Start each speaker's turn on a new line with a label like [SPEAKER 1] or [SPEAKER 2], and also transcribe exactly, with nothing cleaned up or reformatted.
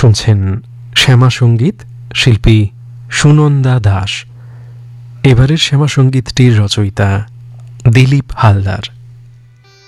[SPEAKER 1] শুনছেন শ্যামা সঙ্গীত, শিল্পী সুনন্দা দাস। এবারের শ্যামা সঙ্গীতটির রচয়িতা দিলীপ হালদার।